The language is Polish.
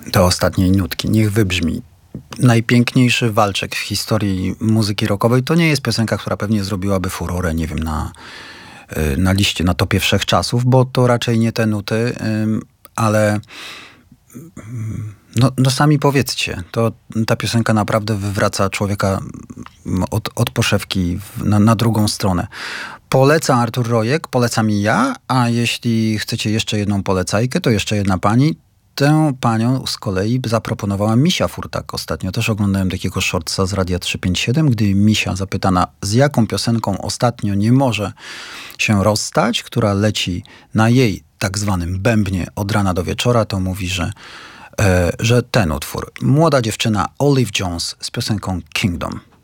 te ostatniej nutki. Niech wybrzmi. Najpiękniejszy walczek w historii muzyki rockowej. To nie jest piosenka, która pewnie zrobiłaby furorę, nie wiem, na liście, na topie wszechczasów, bo to raczej nie te nuty, ale no sami powiedzcie, ta piosenka naprawdę wywraca człowieka od poszewki na drugą stronę. Poleca Artur Rojek, polecam i ja, a jeśli chcecie jeszcze jedną polecajkę, to jeszcze jedna pani. Tę panią z kolei zaproponowała Misia Furtak. Ostatnio też oglądałem takiego shortsa z Radia 357, gdy Misia zapytana, z jaką piosenką ostatnio nie może się rozstać, która leci na jej tak zwanym bębnie od rana do wieczora, to mówi, że ten utwór. Młoda dziewczyna Olive Jones z piosenką Kingdom.